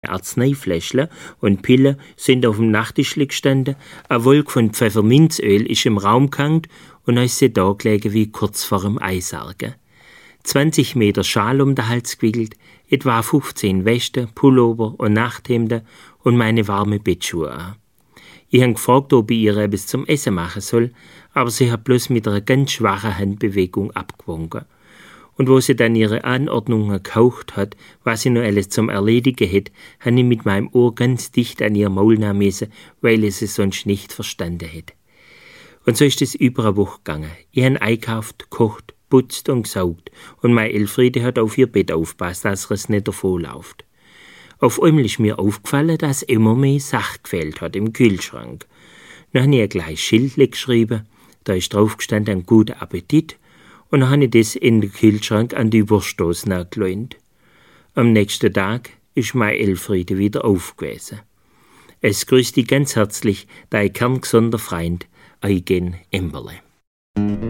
Arzneifläschle und Pille sind auf dem Nachttischli gestanden, eine Wolke von Pfefferminzöl ist im Raum gehangen und ist sie da gelegen wie kurz vor dem Eisargen. 20 Meter Schal um den Hals gewickelt, etwa 15 Westen, Pullover und Nachthemden und meine warme Bettschuhe an. Ich habe gefragt, ob ich ihr etwas zum Essen machen soll, aber sie hat bloß mit einer ganz schwachen Handbewegung abgewunken. Und wo sie dann ihre Anordnungen gehaucht hat, was sie noch alles zum Erledigen hätte, habe ich mit meinem Ohr ganz dicht an ihr Maul nehmen müssen, weil ich es sonst nicht verstanden hätte. Und so ist es über eine Woche gegangen. Ich habe eingekauft, gekocht, putzt und gesaugt und meine Elfriede hat auf ihr Bett aufgepasst, dass es nicht davonläuft. Auf einmal ist mir aufgefallen, dass immer mehr Sache gefehlt hat im Kühlschrank. Dann habe ich ein kleines Schild geschrieben, da ist drauf gestanden, guten Appetit, und dann habe ich das in den Kühlschrank an die Wurstdose nachgelehnt. Am nächsten Tag ist meine Elfriede wieder aufgewesen. Es grüßt dich ganz herzlich, dein kerngesunder Freund, Eugen Emberle.